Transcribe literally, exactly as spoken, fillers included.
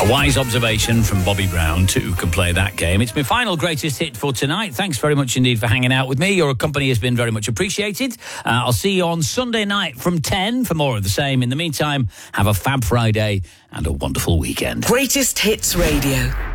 A wise observation from Bobby Brown, too, can play that game. It's my final greatest hit for tonight. Thanks very much indeed for hanging out with me. Your company has been very much appreciated. Uh, I'll see you on Sunday night from ten for more of the same. In the meantime, have a fab Friday and a wonderful weekend. Greatest Hits Radio.